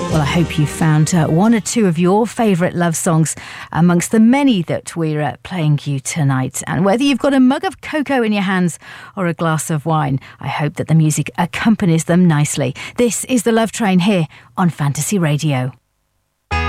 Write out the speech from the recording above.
Well, I hope you found one or two of your favourite love songs amongst the many that we're playing you tonight. And whether you've got a mug of cocoa in your hands or a glass of wine, I hope that the music accompanies them nicely. This is The Love Train here on Fantasy Radio.